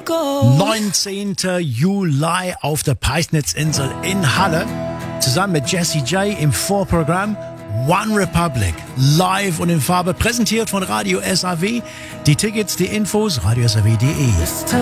19. Juli auf der Peisnitzinsel in Halle. Zusammen mit Jessie J im Vorprogramm One Republic, live und in Farbe, präsentiert von Radio SAW. Die Tickets, die Infos, radiosaw.de.